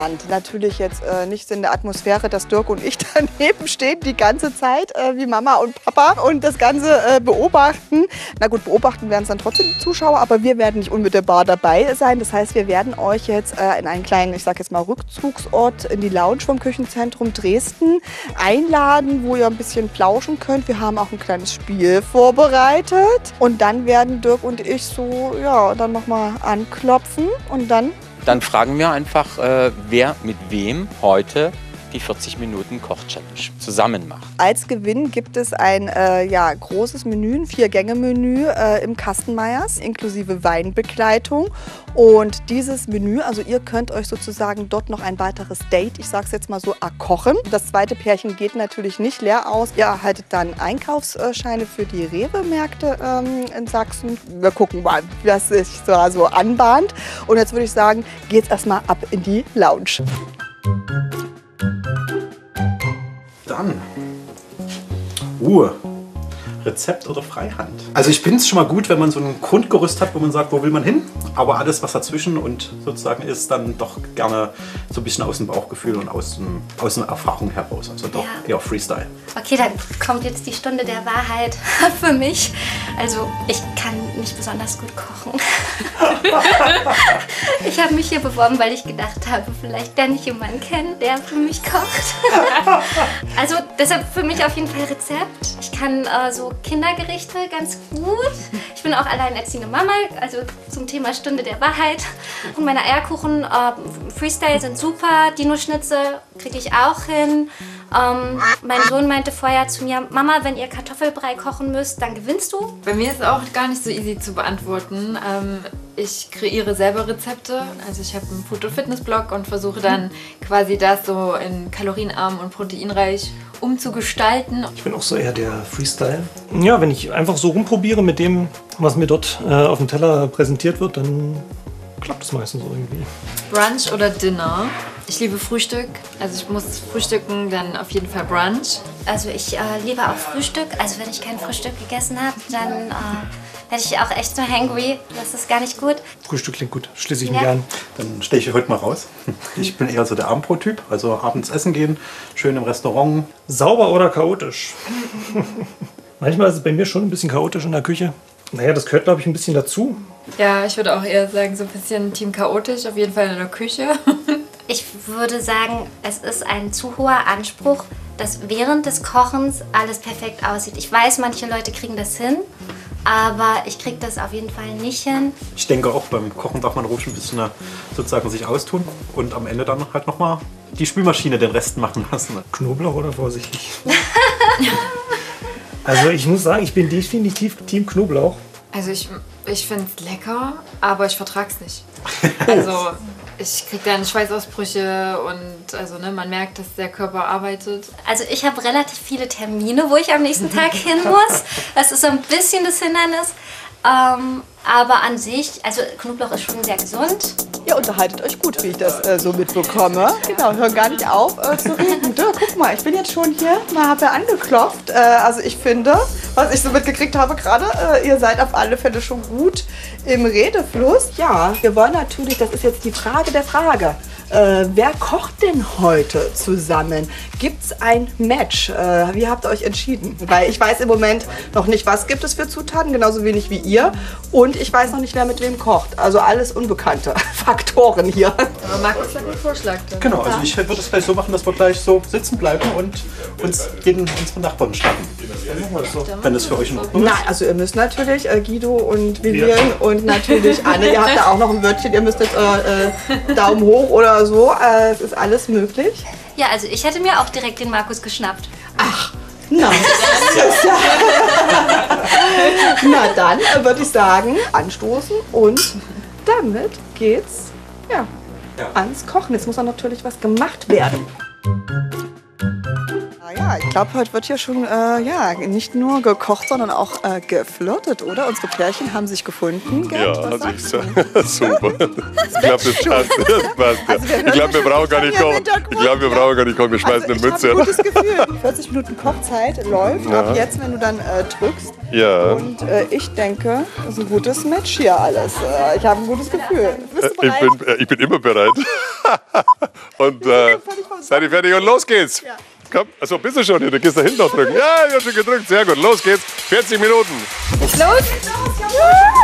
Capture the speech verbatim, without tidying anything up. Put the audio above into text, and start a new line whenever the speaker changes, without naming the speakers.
Natürlich jetzt äh, nicht in der Atmosphäre, dass Dirk und ich daneben stehen die ganze Zeit, äh, wie Mama und Papa, und das Ganze äh, beobachten. Na gut, beobachten werden es dann trotzdem die Zuschauer, aber wir werden nicht unmittelbar dabei sein. Das heißt, wir werden euch jetzt äh, in einen kleinen, ich sag jetzt mal, Rückzugsort in die Lounge vom Küchenzentrum Dresden einladen, wo ihr ein bisschen plauschen könnt. Wir haben auch ein kleines Spiel vorbereitet. Und dann werden Dirk und ich so, ja, dann nochmal anklopfen und dann...
Dann fragen wir einfach, äh, wer mit wem heute die vierzig Minuten Koch-Challenge zusammen macht.
Als Gewinn gibt es ein äh, ja, großes Menü, ein Vier-Gänge-Menü äh, im Kastenmeyers, inklusive Weinbegleitung. Und dieses Menü, also ihr könnt euch sozusagen dort noch ein weiteres Date, ich sag's jetzt mal so, erkochen. Das zweite Pärchen geht natürlich nicht leer aus. Ihr erhaltet dann Einkaufsscheine für die Rewe-Märkte ähm, in Sachsen. Wir gucken mal, was sich so, so anbahnt. Und jetzt würde ich sagen, geht's erstmal ab in die Lounge.
Dann. Ruhe. Rezept oder Freihand? Also ich finde es schon mal gut, wenn man so ein Grundgerüst hat, wo man sagt, wo will man hin. Aber alles, was dazwischen und sozusagen ist, dann doch gerne so ein bisschen aus dem Bauchgefühl und aus, dem, aus einer Erfahrung heraus. Also doch ja. Eher Freestyle.
Okay, dann kommt jetzt die Stunde der Wahrheit für mich. Also ich kann nicht besonders gut kochen. Ich habe mich hier beworben, weil ich gedacht habe, vielleicht lerne ich jemanden kennen, der für mich kocht. Also deshalb für mich auf jeden Fall Rezept. Ich kann äh, so Kindergerichte ganz gut. Ich bin auch alleinerziehende Mama, also zum Thema Stunde der Wahrheit. Und meine Eierkuchen, äh, Freestyle sind super. Dino-Schnitze kriege ich auch hin. Ähm, mein Sohn meinte vorher zu mir, Mama, wenn ihr Kartoffelbrei kochen müsst, dann gewinnst du.
Bei mir ist es auch gar nicht so easy zu beantworten. Ähm, ich kreiere selber Rezepte. Also ich habe einen Food-Fitness-Blog und versuche dann quasi das so in kalorienarm und proteinreich umzugestalten.
Ich bin auch so eher der Freestyle. Ja, wenn ich einfach so rumprobiere mit dem, was mir dort äh, auf dem Teller präsentiert wird, dann klappt es meistens irgendwie.
Brunch oder Dinner? Ich liebe Frühstück. Also ich muss frühstücken, dann auf jeden Fall Brunch.
Also ich äh, liebe auch Frühstück. Also wenn ich kein Frühstück gegessen habe, dann äh, werde ich auch echt so hangry. Das ist gar nicht gut.
Frühstück klingt gut, schließe ich mich
Ja.
an.
Dann stehe ich heute mal raus. Ich bin eher so der Abendbrot-Typ. Also abends essen gehen, schön im Restaurant.
Sauber oder chaotisch? Manchmal ist es bei mir schon ein bisschen chaotisch in der Küche. Naja, das gehört, glaube ich, ein bisschen dazu.
Ja, ich würde auch eher sagen, so ein bisschen Team chaotisch, auf jeden Fall in der Küche.
Ich würde sagen, es ist ein zu hoher Anspruch, dass während des Kochens alles perfekt aussieht. Ich weiß, manche Leute kriegen das hin, aber ich kriege das auf jeden Fall nicht hin.
Ich denke auch, beim Kochen darf man ruhig ein bisschen sozusagen sich austun und am Ende dann halt nochmal die Spülmaschine den Rest machen lassen.
Knoblauch oder vorsichtig? Also ich muss sagen, ich bin definitiv Team Knoblauch.
Also ich, ich finde es lecker, aber ich vertrage es nicht. Also ich kriege dann Schweißausbrüche und also, ne, man merkt, dass der Körper arbeitet.
Also ich habe relativ viele Termine, wo ich am nächsten Tag hin muss. Das ist so ein bisschen das Hindernis. Ähm, aber an sich, also Knoblauch ist schon sehr gesund.
Ihr unterhaltet euch gut, wie ich das äh, so mitbekomme. Genau, hören gar nicht auf äh, zu reden. Dirk, guck mal, ich bin jetzt schon hier, mal habe ja angeklopft. Äh, also ich finde, was ich so mitgekriegt habe gerade, äh, ihr seid auf alle Fälle schon gut im Redefluss. Ja, wir wollen natürlich, das ist jetzt die Frage der Frage. Äh, wer kocht denn heute zusammen? Gibt's ein Match? Äh, wie habt ihr euch entschieden? Weil ich weiß im Moment noch nicht, was gibt es für Zutaten, genauso wenig wie ihr. Und ich weiß noch nicht, wer mit wem kocht. Also alles unbekannte Faktoren hier.
Aber Markus hat einen Vorschlag. Dann.
Genau, also ich würde es gleich so machen, dass wir gleich so sitzen bleiben und uns jeden unseren Nachbarn schnappen. Wenn das für euch in Ordnung ist.
Nein, also ihr müsst natürlich, äh, Guido und Vivian ja. und natürlich Anne, ihr habt da auch noch ein Wörtchen, ihr müsst jetzt äh, äh, Daumen hoch oder so, äh, es ist alles möglich.
Ja, also ich hätte mir auch direkt den Markus geschnappt.
Ach, na, na dann äh, würde ich sagen, anstoßen und damit geht's ja, ja. ans Kochen. Jetzt muss auch natürlich was gemacht werden. Ja, Ja, ich glaube, heute wird hier schon äh, ja, nicht nur gekocht, sondern auch äh, geflirtet, oder? Unsere Pärchen haben sich gefunden. Gerd,
Ja,
was
also ich
sagst
sag,
du?
super. Ich glaube, das passt. Das passt ja.
Also wir hören
ich glaube, wir
schon
brauchen gar
von
nicht
hier im
kochen.
Hintergrund,
Ich glaube, wir
ja.
brauchen gar nicht kochen. Wir schmeißen
Also
eine
ich
Mütze
habe ein
an.
gutes Gefühl. vierzig Minuten Kochzeit läuft
Ja.
ab jetzt, wenn du dann äh, drückst.
Ja.
Und äh, ich denke, das ist ein gutes Match hier alles. Äh, ich habe ein gutes Gefühl. Bist du
Ich
bereit?
bin, äh, ich bin immer bereit. Und äh, seid ihr fertig und los geht's.
Ja.
Komm, also bist du schon hier? Du gehst da hinten noch drücken. Ja, ich hab schon gedrückt. Sehr gut. Los geht's. vierzig Minuten.
Los!